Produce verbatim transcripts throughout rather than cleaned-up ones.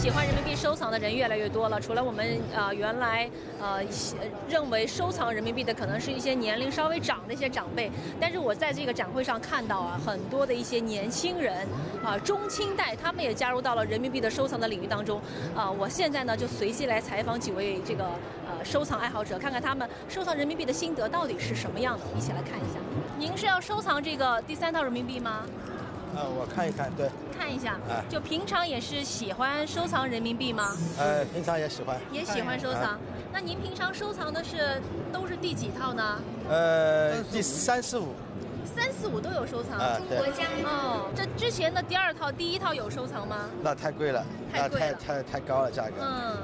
喜欢人民币收藏的人越来越多了。除了我们呃原来呃认为收藏人民币的可能是一些年龄稍微长的一些长辈，但是我在这个展会上看到啊，很多的一些年轻人啊、中青代，他们也加入到了人民币的收藏的领域当中。啊、我现在呢就随机来采访几位这个呃收藏爱好者，看看他们收藏人民币的心得到底是什么样的，一起来看一下。您是要收藏这个第三套人民币吗？ 呃，我看一看，对， 看一下， 哎就平常也是喜欢收藏人民币吗？ 呃，平常也喜欢， 也喜欢收藏。那您平常收藏的是都是第几套呢？ 呃，第三四五， 三四五都有收藏。 啊对中国家哦，这之前的第二套、第一套有收藏吗？ 那太贵了， 太贵了那太太太高了价格。 嗯。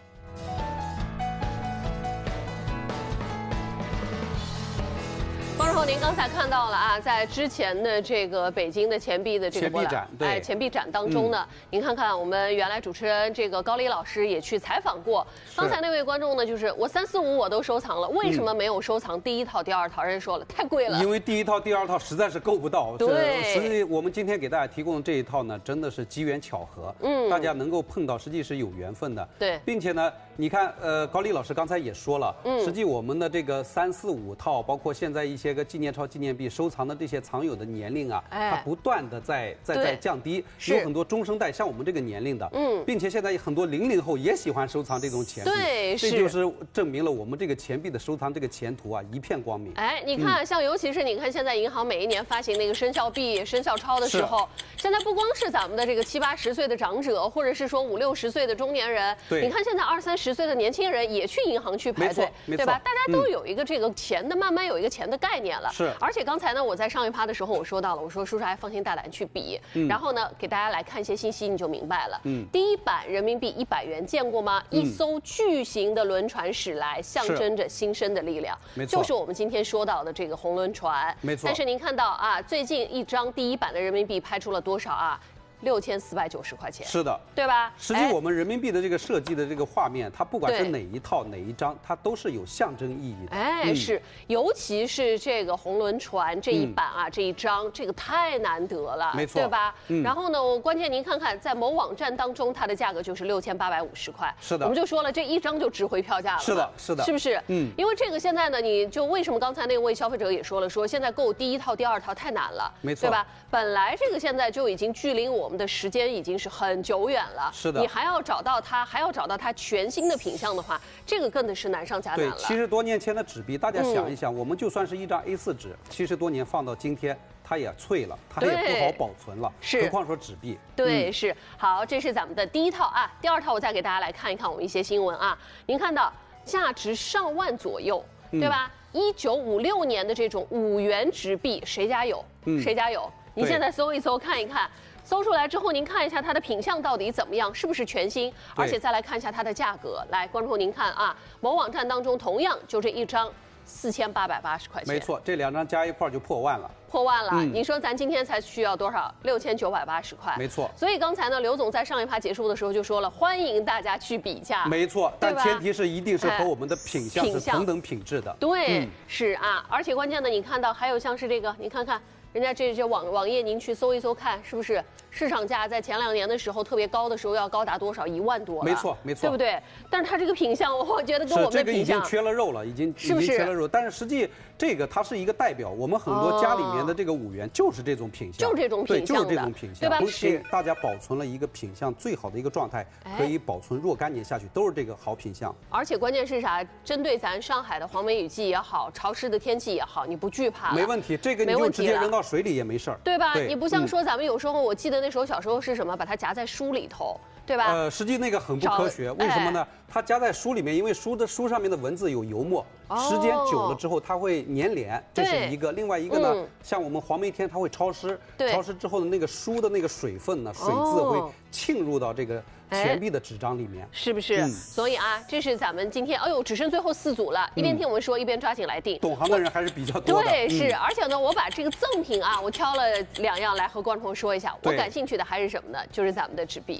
观众朋友，您刚才看到了啊，在之前的这个北京的钱币的这个钱币展，对， 哎，钱币展当中呢，嗯、您看看我们原来主持人这个高丽老师也去采访过。刚才那位观众呢，就是我三四五我都收藏了，为什么没有收藏第一套、第二套？人家说了，太贵了。 因为第一套、第二套实在是够不到。 对， 实际我们今天给大家提供的这一套呢，真的是机缘巧合，嗯，大家能够碰到，实际是有缘分的。 对， 并且呢，你看，呃，高丽老师刚才也说了，嗯，实际我们的这个三四五套，包括现在一些个纪念钞、纪念币收藏的这些藏友的年龄啊， 哎、 它不断的在在在降低，有很多中生代像我们这个年龄的，嗯，并且现在很多零零后也喜欢收藏这种钱币， 对， 这就是证明了我们这个钱币的收藏这个前途啊一片光明。 哎，你看，嗯、像尤其是你看现在银行每一年发行那个生肖币、生肖钞的时候，现在不光是咱们的这个七八十岁的长者，或者是说五六十岁的中年人， 对， 你看现在二三十岁的年轻人也去银行去排队，对吧？大家都有一个这个钱的，嗯、慢慢有一个钱的概念了。 是， 而且刚才呢，我在上一趴的时候我说到了，我说叔叔还放心大胆去比，嗯、然后呢给大家来看一些信息，你就明白了。嗯，第一版人民币一百元见过吗？嗯、一艘巨型的轮船驶来，象征着新生的力量。 没错， 就是我们今天说到的这个红轮船。 没错。 但是您看到啊，最近一张第一版的人民币拍出了多少啊？六千四百九十块钱， 是的， 对吧？ 实际我们人民币的这个设计的这个画面，它不管是哪一套哪一张，它都是有象征意义的。 哎，嗯、是，尤其是这个红轮船这一版啊，嗯、这一张，这个太难得了， 没错， 对吧？ 嗯、 然后呢，我关键您看看，在某网站当中，它的价格就是六千八百五十块。 是的， 我们就说了，这一张就值回票价了。 是的，是的， 是不是？嗯，因为这个现在呢，你就为什么刚才那位消费者也说了，说现在购第一套、第二套太难了， 没错， 对吧？本来这个现在就已经距离我们的时间已经是很久远了， 是的， 你还要找到它，还要找到它全新的品相的话，这个更的是难上加难了。 对，七十多年前的纸币，大家想一想，嗯、我们就算是一张 A 四 纸，七十多年放到今天，它也脆了，它也不好保存了， 是， 何况说纸币。 对， 嗯、 是。好，这是咱们的第一套啊，第二套我再给大家来看一看我们一些新闻啊。您看到价值上万左右， 嗯、 对吧？一九五六年的这种五元纸币，谁家有？嗯、谁家有？您现在搜一搜看一看。搜出来之后，您看一下它的品相到底怎么样，是不是全新？而且再来看一下它的价格。来，观众您看啊，某网站当中同样就这一张四千八百八十块钱。 没错，这两张加一块就破万了。 破万了，嗯、你说咱今天才需要多少？六千九百八十块。 没错。 所以刚才呢，刘总在上一趴结束的时候就说了，欢迎大家去比价。 没错，但前提是一定是和我们的品相是同等品质的。 对，嗯、是啊，而且关键的，你看到还有像是这个，你看看。人家这些网网页，您去搜一搜看，是不是市场价在前两年的时候特别高的时候要高达多少？一万多了。 没错，没错， 对不对？但是它这个品相，我觉得跟我们的品相这个已经缺了肉了，已经是不是已经缺了肉？但是实际这个它是一个代表，我们很多家里面的这个五元就是这种品相， 就这种品相， 就是这种品相， 对吧？ 给大家保存了一个品相最好的一个状态，可以保存若干年下去，都是这个好品相。 而且关键是啥？针对咱上海的黄梅雨季也好，潮湿的天气也好，你不惧怕了？ 没问题，这个你就直接扔到水里也没事儿。 对吧？对，你不像说咱们有时候，我记得那时候小时候是什么，把它夹在书里头，对吧？ 呃，实际那个很不科学，为什么呢？它夹在书里面，因为书的书上面的文字有油墨，哦、时间久了之后它会粘连，这是一个。另外一个呢，嗯、像我们黄梅天它会潮湿，潮湿之后的那个书的那个水分呢，水渍会沁入到这个钱币的纸张里面， 是不是？嗯、所以啊，这是咱们今天，哎呦，只剩最后四组了，一边听我们说，一边抓紧来定。 懂行的人还是比较多的。 对，是， 嗯、 而且呢，我把这个赠品啊，我挑了两样来和观众朋友说一下。我感兴趣的还是什么呢？就是咱们的纸币。